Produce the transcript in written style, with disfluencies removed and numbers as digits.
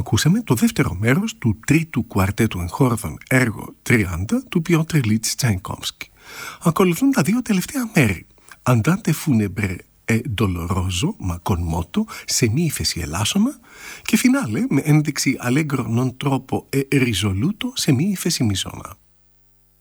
Ακούσαμε το δεύτερο μέρος του τρίτου κουαρτέτου εγχόρδων έργο 30 του Πιότρ Ιλίτς Τσαϊκόφσκι. Ακολουθούν τα δύο τελευταία μέρη. Andante funebre e doloroso ma con moto σε μη ύφεση ελάσσομα και φινάλε με ένδειξη allegro non troppo e risoluto σε μη ύφεση μιζώνα.